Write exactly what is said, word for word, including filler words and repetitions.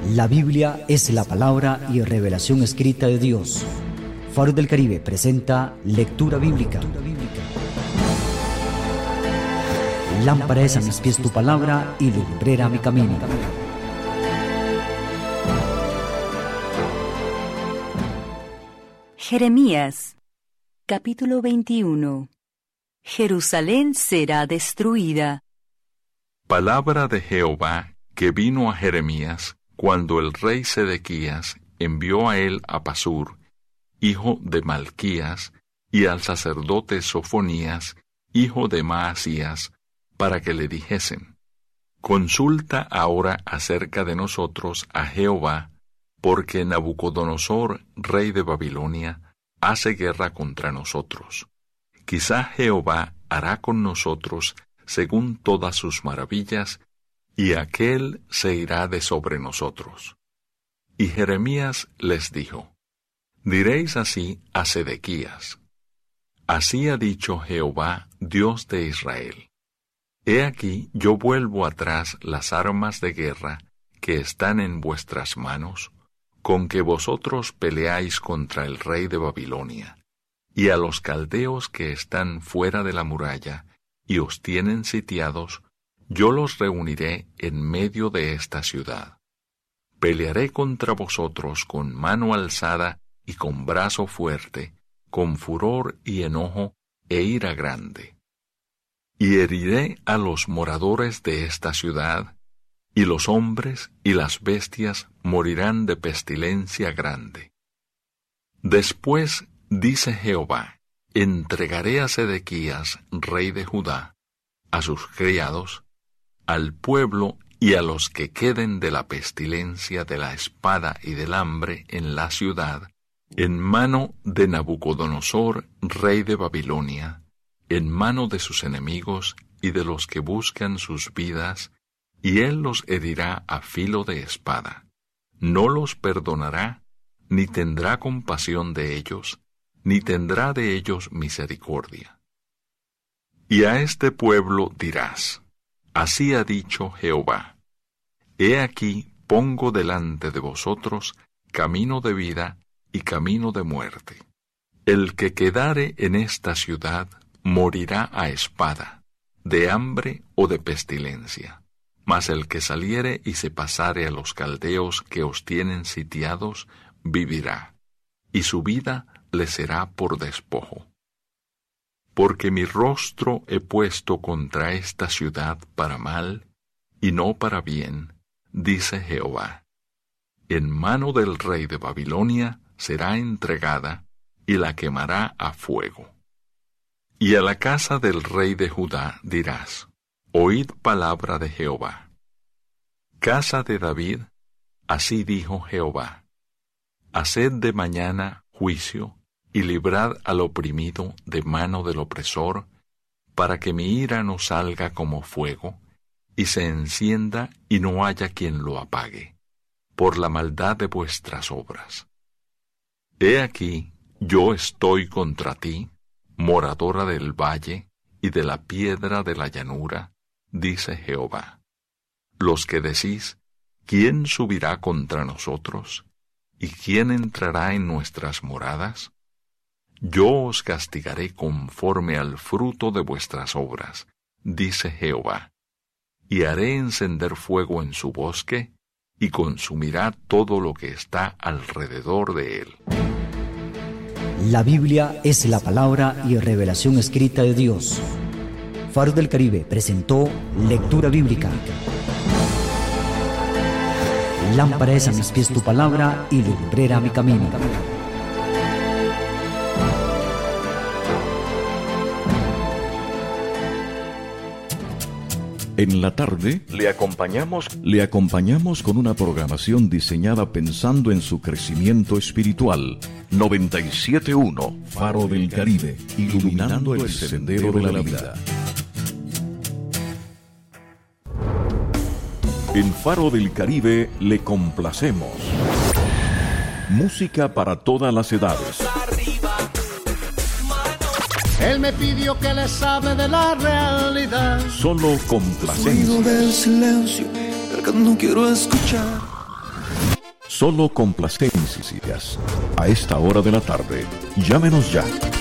La Biblia es la palabra y revelación escrita de Dios. Faro del Caribe presenta Lectura Bíblica. Lámpara es a mis pies tu palabra y lumbrera a mi camino. Jeremías, capítulo veintiuno. Jerusalén será destruida. Palabra de Jehová que vino a Jeremías cuando el rey Sedequías envió a él a Pasur, hijo de Malquías, y al sacerdote Sofonías, hijo de Maasías, para que le dijesen: Consulta ahora acerca de nosotros a Jehová, porque Nabucodonosor, rey de Babilonia, hace guerra contra nosotros. Quizá Jehová hará con nosotros según todas sus maravillas, y aquél se irá de sobre nosotros. Y Jeremías les dijo: Diréis así a Sedequías: Así ha dicho Jehová, Dios de Israel: He aquí yo vuelvo atrás las armas de guerra que están en vuestras manos, con que vosotros peleáis contra el rey de Babilonia, y a los caldeos que están fuera de la muralla, y os tienen sitiados, yo los reuniré en medio de esta ciudad. Pelearé contra vosotros con mano alzada y con brazo fuerte, con furor y enojo e ira grande. Y heriré a los moradores de esta ciudad, y los hombres y las bestias morirán de pestilencia grande. Después, dice Jehová, entregaré a Sedequías, rey de Judá, a sus criados, al pueblo y a los que queden de la pestilencia, de la espada y del hambre en la ciudad, en mano de Nabucodonosor, rey de Babilonia, en mano de sus enemigos y de los que buscan sus vidas, y él los herirá a filo de espada. No los perdonará, ni tendrá compasión de ellos, ni tendrá de ellos misericordia. Y a este pueblo dirás: Así ha dicho Jehová: He aquí pongo delante de vosotros camino de vida y camino de muerte. El que quedare en esta ciudad morirá a espada, de hambre o de pestilencia. Mas el que saliere y se pasare a los caldeos que os tienen sitiados, vivirá, y su vida le será por despojo. Porque mi rostro he puesto contra esta ciudad para mal, y no para bien, dice Jehová. En mano del rey de Babilonia será entregada, y la quemará a fuego. Y a la casa del rey de Judá dirás: Oíd palabra de Jehová. Casa de David, así dijo Jehová: Haced de mañana juicio, y librad al oprimido de mano del opresor, para que mi ira no salga como fuego, y se encienda y no haya quien lo apague, por la maldad de vuestras obras. He aquí, yo estoy contra ti, moradora del valle y de la piedra de la llanura, dice Jehová. Los que decís: ¿Quién subirá contra nosotros? ¿Y quién entrará en nuestras moradas? Yo os castigaré conforme al fruto de vuestras obras, dice Jehová, y haré encender fuego en su bosque, y consumirá todo lo que está alrededor de él. La Biblia es la palabra y revelación escrita de Dios. Faro del Caribe presentó Lectura Bíblica. Lámpara es a mis pies tu palabra y lumbrera a mi camino. En la tarde, le acompañamos, le acompañamos con una programación diseñada pensando en su crecimiento espiritual. noventa y siete punto uno, Faro del Caribe, iluminando el sendero de la vida. En Faro del Caribe le complacemos. Música para todas las edades. Él me pidió que les hable de la realidad. Solo complacencia. Ruido del silencio, el que no quiero escuchar. Solo complacencias. A esta hora de la tarde. Llámenos ya.